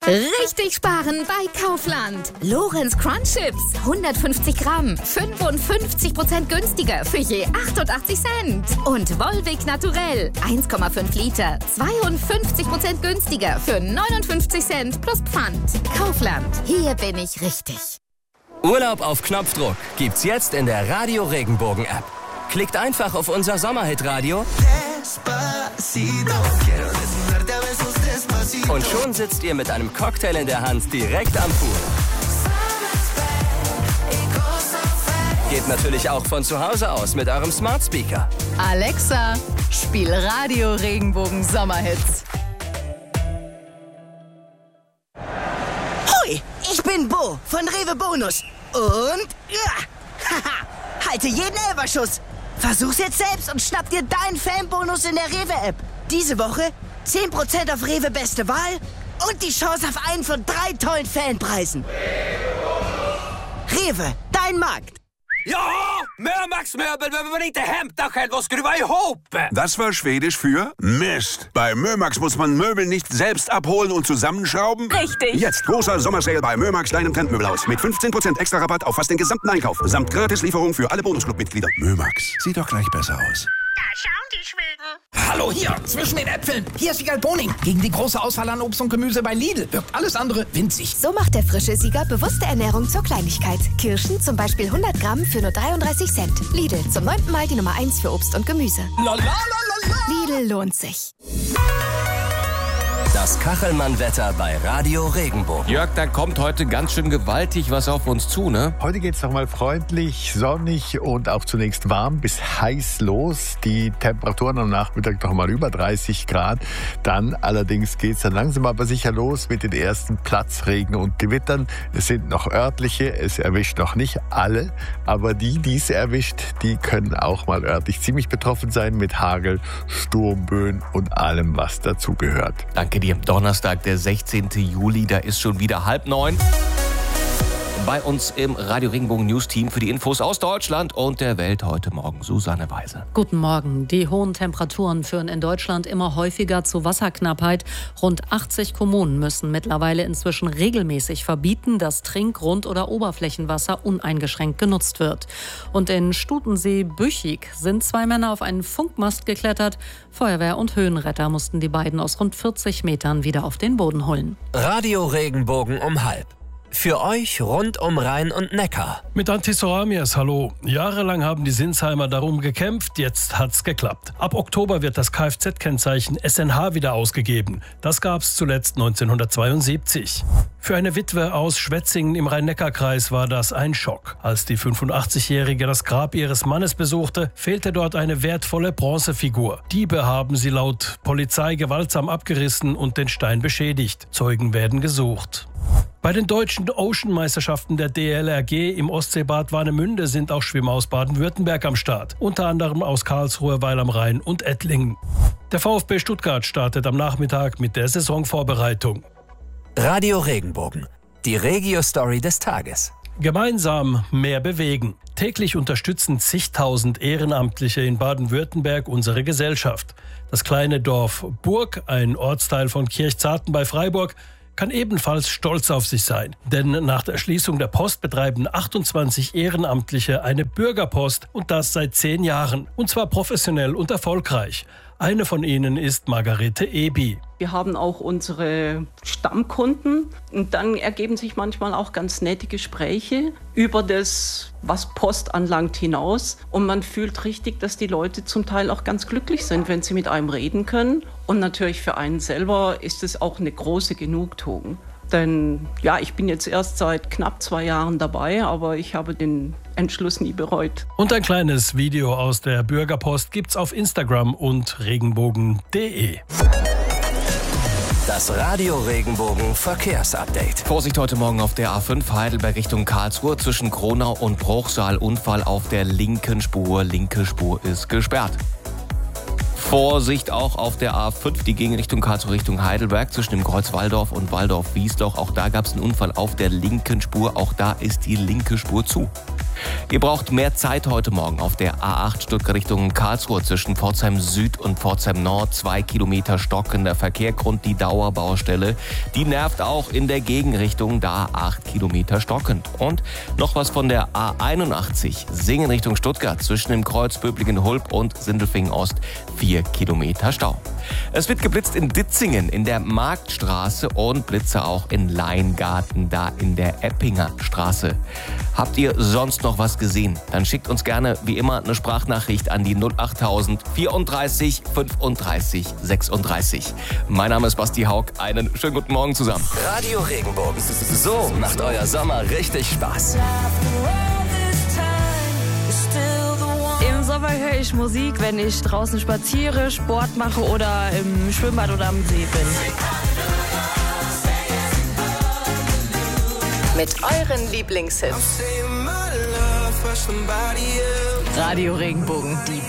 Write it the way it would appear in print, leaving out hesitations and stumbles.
Richtig sparen bei Kaufland. Lorenz Crunch Chips, 150 Gramm, 55% günstiger für je 88 Cent. Und Volvic Naturell, 1,5 Liter, 52% günstiger für 59 Cent plus Pfand. Kaufland, hier bin ich richtig. Urlaub auf Knopfdruck gibt's jetzt in der Radio Regenbogen App. Klickt einfach auf unser Sommerhit-Radio und schon sitzt ihr mit einem Cocktail in der Hand direkt am Pool. Geht natürlich auch von zu Hause aus mit eurem Smart Speaker. Alexa, spiel Radio Regenbogen Sommerhits. Hoi, ich bin Bo von Rewe Bonus. Und haha, halte jeden Elferschuss. Versuch's jetzt selbst und schnapp dir deinen Fanbonus in der Rewe-App. Diese Woche 10% auf Rewe Beste Wahl und die Chance auf einen von 3 tollen Fanpreisen. Rewe, dein Markt. Ja, Mömax-möbel behöver man inte hämta själv och skruva ihop. Das war Schwedisch für Mist. Bei Mömax muss man Möbel nicht selbst abholen und zusammenschrauben. Richtig. Jetzt großer Sommersale bei Mömax, deinem Trendmöbelhaus. Mit 15% extra Rabatt auf fast den gesamten Einkauf. Samt Gratislieferung für alle Bonusclub-Mitglieder. Mömax, sieht doch gleich besser aus. Da schauen die Schweden. Hallo, hier, zwischen den Äpfeln. Hier ist Wiegald Boning. Gegen die große Auswahl an Obst und Gemüse bei Lidl wirkt alles andere winzig. So macht der frische Sieger bewusste Ernährung zur Kleinigkeit. Kirschen zum Beispiel 100 Gramm für nur 33 Cent. Lidl, zum 9. Mal die Nummer 1 für Obst und Gemüse. Lidl lohnt sich. Das Kachelmann-Wetter bei Radio Regenbogen. Jörg, da kommt heute ganz schön gewaltig was auf uns zu, ne? Heute geht's nochmal freundlich, sonnig und auch zunächst warm bis heiß los. Die Temperaturen am Nachmittag noch mal über 30 Grad. Dann allerdings geht's dann langsam aber sicher los mit den ersten Platzregen und Gewittern. Es sind noch örtliche, es erwischt noch nicht alle. Aber die es erwischt, die können auch mal örtlich ziemlich betroffen sein mit Hagel, Sturmböen und allem, was dazugehört. Danke dir. Donnerstag, der 16. Juli, da ist schon wieder 8:30. Bei uns im Radio Regenbogen News Team für die Infos aus Deutschland und der Welt heute Morgen Susanne Weise. Guten Morgen. Die hohen Temperaturen führen in Deutschland immer häufiger zu Wasserknappheit. Rund 80 Kommunen müssen mittlerweile inzwischen regelmäßig verbieten, dass Trink-, Grund- oder Oberflächenwasser uneingeschränkt genutzt wird. Und in Stutensee-Büchig sind 2 Männer auf einen Funkmast geklettert. Feuerwehr und Höhenretter mussten die beiden aus rund 40 Metern wieder auf den Boden holen. Radio Regenbogen um 12:30. Für euch rund um Rhein und Neckar. Mit Antisoramias, hallo. Jahrelang haben die Sinsheimer darum gekämpft, jetzt hat's geklappt. Ab Oktober wird das Kfz-Kennzeichen SNH wieder ausgegeben. Das gab's zuletzt 1972. Für eine Witwe aus Schwetzingen im Rhein-Neckar-Kreis war das ein Schock. Als die 85-Jährige das Grab ihres Mannes besuchte, fehlte dort eine wertvolle Bronzefigur. Diebe haben sie laut Polizei gewaltsam abgerissen und den Stein beschädigt. Zeugen werden gesucht. Bei den deutschen Ocean-Meisterschaften der DLRG im Ostseebad Warnemünde sind auch Schwimmer aus Baden-Württemberg am Start. Unter anderem aus Karlsruhe, Weil am Rhein und Ettlingen. Der VfB Stuttgart startet am Nachmittag mit der Saisonvorbereitung. Radio Regenbogen, die Regio-Story des Tages. Gemeinsam mehr bewegen. Täglich unterstützen zigtausend Ehrenamtliche in Baden-Württemberg unsere Gesellschaft. Das kleine Dorf Burg, ein Ortsteil von Kirchzarten bei Freiburg, kann ebenfalls stolz auf sich sein. Denn nach der Schließung der Post betreiben 28 Ehrenamtliche eine Bürgerpost und das seit 10 Jahren. Und zwar professionell und erfolgreich. Eine von ihnen ist Margarete Ebi. Wir haben auch unsere Stammkunden und dann ergeben sich manchmal auch ganz nette Gespräche über das, was Post anlangt, hinaus. Und man fühlt richtig, dass die Leute zum Teil auch ganz glücklich sind, wenn sie mit einem reden können. Und natürlich für einen selber ist es auch eine große Genugtuung. Denn ja, ich bin jetzt erst seit knapp 2 Jahren dabei, aber ich habe den Entschluss nie bereut. Und ein kleines Video aus der Bürgerpost gibt's auf Instagram und regenbogen.de. Das Radio Regenbogen Verkehrsupdate. Vorsicht heute Morgen auf der A5 Heidelberg Richtung Karlsruhe zwischen Kronau und Bruchsal. Unfall auf der linken Spur. Linke Spur ist gesperrt. Vorsicht auch auf der A5, die ging Richtung Karlsruhe, Richtung Heidelberg, zwischen dem Kreuz Walldorf und Walldorf-Wiesloch. Auch da gab es einen Unfall auf der linken Spur. Auch da ist die linke Spur zu. Ihr braucht mehr Zeit heute Morgen auf der A8 Stuttgart Richtung Karlsruhe zwischen Pforzheim Süd und Pforzheim Nord. 2 Kilometer stockender Verkehr, Grund die Dauerbaustelle. Die nervt auch in der Gegenrichtung, da 8 Kilometer stockend. Und noch was von der A81 Singen Richtung Stuttgart zwischen dem Kreuz Böblingen-Hulb und Sindelfingen Ost. 4 Kilometer Stau. Es wird geblitzt in Ditzingen in der Marktstraße und Blitze auch in Leingarten, da in der Eppinger Straße. Habt ihr sonst noch was gesehen? Dann schickt uns gerne wie immer eine Sprachnachricht an die 08000 34 35 36. Mein Name ist Basti Haug. Einen schönen guten Morgen zusammen. Radio Regenbogen. So macht euer Sommer richtig Spaß. Im Sommer höre ich Musik, wenn ich draußen spaziere, Sport mache oder im Schwimmbad oder am See bin. Mit euren Lieblingshits. Radio Regenbogen, die